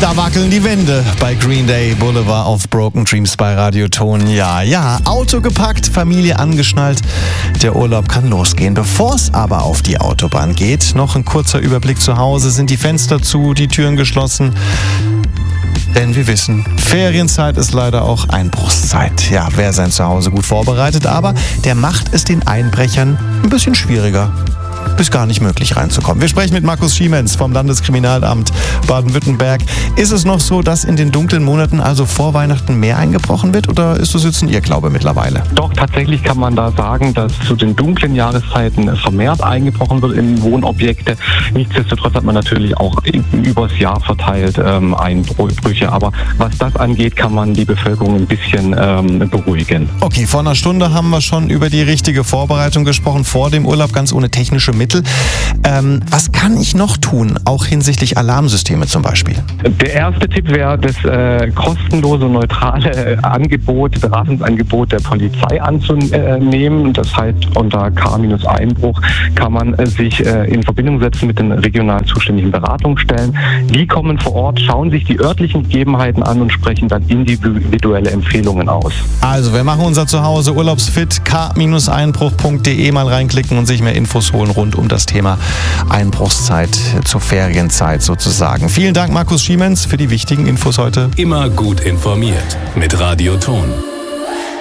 Da wackeln die Wände bei Green Day, Boulevard of Broken Dreams bei Radioton. Ja, Auto gepackt, Familie angeschnallt, der Urlaub kann losgehen. Bevor es aber auf die Autobahn geht, noch ein kurzer Überblick zu Hause. Sind die Fenster zu, die Türen geschlossen? Denn wir wissen, Ferienzeit ist leider auch Einbruchszeit. Ja, wer sein Zuhause gut vorbereitet, aber der macht es den Einbrechern ein bisschen schwieriger. Bis gar nicht möglich reinzukommen. Wir sprechen mit Markus Schiemens vom Landeskriminalamt Baden-Württemberg. Ist es noch so, dass in den dunklen Monaten, also vor Weihnachten, mehr eingebrochen wird oder ist das jetzt ein Irrglaube mittlerweile? Doch, tatsächlich kann man da sagen, dass zu den dunklen Jahreszeiten vermehrt eingebrochen wird in Wohnobjekte. Nichtsdestotrotz hat man natürlich auch übers Jahr verteilt Einbrüche. Aber was das angeht, kann man die Bevölkerung ein bisschen beruhigen. Okay, vor einer Stunde haben wir schon über die richtige Vorbereitung gesprochen, vor dem Urlaub, ganz ohne technische Mittel. Was kann ich noch tun, auch hinsichtlich Alarmsysteme zum Beispiel? Der erste Tipp wäre, das kostenlose, neutrale Beratungsangebot der Polizei anzunehmen. Das heißt, unter K-Einbruch kann man sich in Verbindung setzen mit den regional zuständigen Beratungsstellen. Die kommen vor Ort, schauen sich die örtlichen Gegebenheiten an und sprechen dann individuelle Empfehlungen aus. Also, wir machen unser Zuhause urlaubsfit, k-einbruch.de mal reinklicken und sich mehr Infos holen rund um das Thema Einbruchszeit zur Ferienzeit sozusagen. Vielen Dank, Markus Schiemens, für die wichtigen Infos heute. Immer gut informiert mit Radioton.